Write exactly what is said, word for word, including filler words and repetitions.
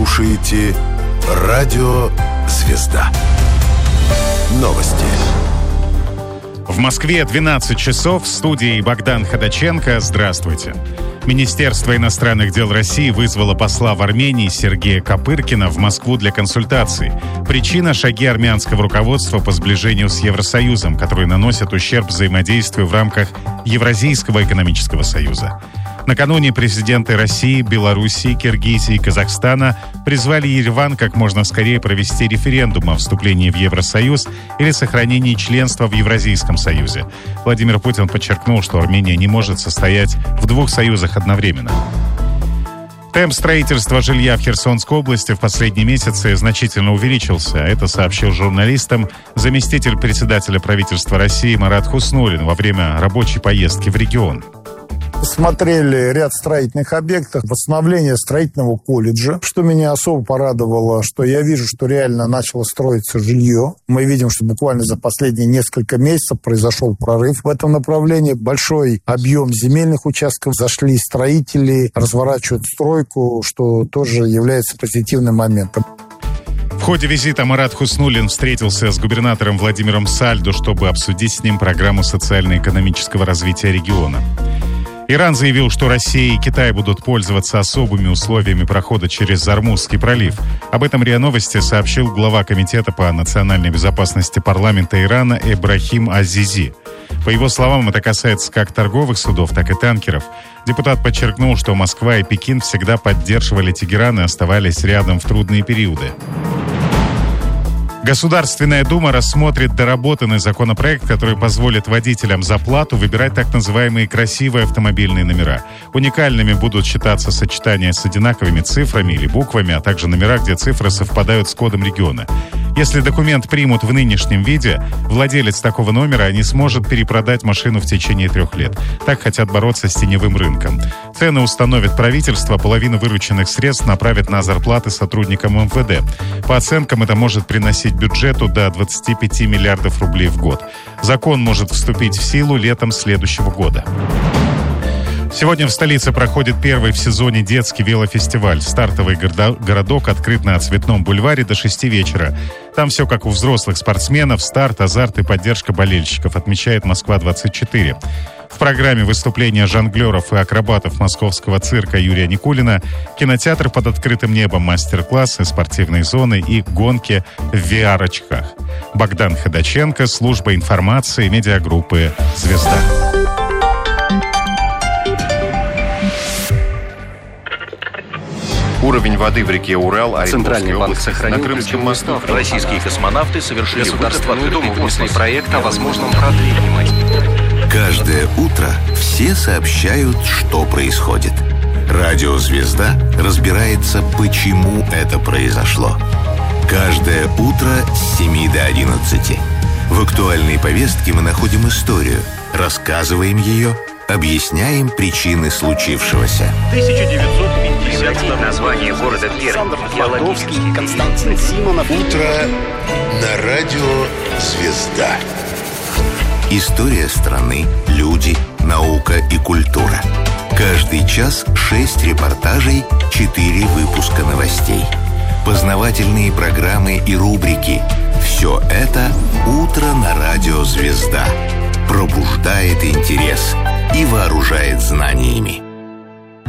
Слушаете радио «Звезда». Новости. В Москве двенадцать часов, в студии Богдан Ходаченко. Здравствуйте. Министерство иностранных дел России вызвало посла в Армении Сергея Копыркина в Москву для консультаций. Причина – шаги армянского руководства по сближению с Евросоюзом, которые наносят ущерб взаимодействию в рамках Евразийского экономического союза. Накануне президенты России, Белоруссии, Киргизии и Казахстана призвали Ереван как можно скорее провести референдум о вступлении в Евросоюз или сохранении членства в Евразийском союзе. Владимир Путин подчеркнул, что Армения не может состоять в двух союзах одновременно. Темп строительства жилья в Херсонской области в последние месяцы значительно увеличился. Это сообщил журналистам заместитель председателя правительства России Марат Хуснуллин во время рабочей поездки в регион. Смотрели ряд строительных объектов, восстановление строительного колледжа. Что меня особо порадовало, что я вижу, что реально начало строиться жилье. Мы видим, что буквально за последние несколько месяцев произошел прорыв в этом направлении. Большой объем земельных участков, зашли строители, разворачивают стройку, что тоже является позитивным моментом. В ходе визита Марат Хуснуллин встретился с губернатором Владимиром Сальдо, чтобы обсудить с ним программу социально-экономического развития региона. Иран заявил, что Россия и Китай будут пользоваться особыми условиями прохода через Ормузский пролив. Об этом РИА Новости сообщил глава Комитета по национальной безопасности парламента Ирана Ибрахим Азизи. По его словам, это касается как торговых судов, так и танкеров. Депутат подчеркнул, что Москва и Пекин всегда поддерживали Тегеран и оставались рядом в трудные периоды. Государственная Дума рассмотрит доработанный законопроект, который позволит водителям за плату выбирать так называемые красивые автомобильные номера. Уникальными будут считаться сочетания с одинаковыми цифрами или буквами, а также номера, где цифры совпадают с кодом региона. Если документ примут в нынешнем виде, владелец такого номера не сможет перепродать машину в течение трех лет. Так хотят бороться с теневым рынком. Цены установит правительство, половину вырученных средств направит на зарплаты сотрудникам эм вэ дэ. По оценкам, это может приносить бюджету до двадцати пяти миллиардов рублей в год. Закон может вступить в силу летом следующего года. Сегодня в столице проходит первый в сезоне детский велофестиваль. Стартовый городок открыт на Цветном бульваре до шести вечера. Там все как у взрослых спортсменов: старт, азарт и поддержка болельщиков, отмечает Москва двадцать четыре. В программе выступления жонглеров и акробатов московского цирка Юрия Никулина, кинотеатр под открытым небом, мастер-классы, спортивные зоны и гонки в ви ар-очках. Богдан Ходаченко, служба информации медиагруппы «Звезда». Уровень воды в реке Урал, Центральный банк сохранил на Крымском мосту. Российские космонавты совершили Государственную Думу внесли проект о возможном продлении. Каждое утро все сообщают, что происходит. Радио «Звезда» разбирается, почему это произошло. Каждое утро с семи до одиннадцати. В актуальной повестке мы находим историю, рассказываем ее, объясняем причины случившегося. тысяча девятьсот пятьдесят название города Пермь. Подовский, Константин Симонов. Утро на радио «Звезда». История страны, люди, наука и культура. Каждый час шесть репортажей, четыре выпуска новостей. Познавательные программы и рубрики. Все это «Утро на радио «Звезда». Пробуждает интерес и вооружает знаниями.